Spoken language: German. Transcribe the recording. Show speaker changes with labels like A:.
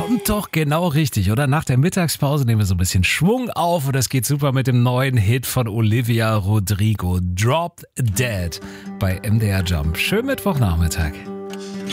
A: kommt doch genau richtig, oder? Nach der Mittagspause nehmen wir so ein bisschen Schwung auf und das geht super mit dem neuen Hit von Olivia Rodrigo, Drop Dead bei MDR Jump. Schönen Mittwochnachmittag.